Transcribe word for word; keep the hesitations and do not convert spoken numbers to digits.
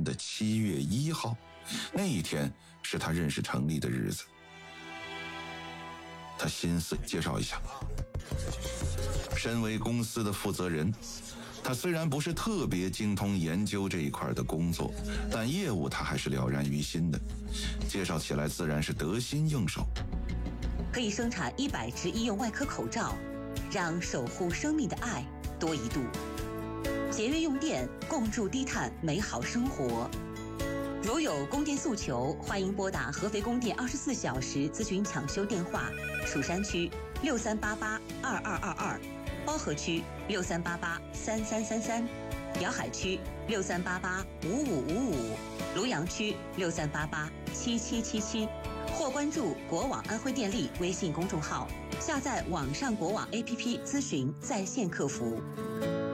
的七月一号，那一天是他认识程丽的日子。他心思介绍一下，身为公司的负责人，他虽然不是特别精通研究这一块的工作，但业务他还是了然于心的，介绍起来自然是得心应手。 可以生产一百支医用外科口罩，让守护生命的爱多一度。节约用电，共筑低碳美好生活。如有供电诉求，欢迎拨打合肥供电二十四小时咨询抢修电话：蜀山区六三八八二二二二，包河区六三八八三三三三，瑶海区六三八八五五五五，庐阳区六三八八七七七七，或关注国网安徽电力微信公众号，下载网上国网 A P P 咨询在线客服。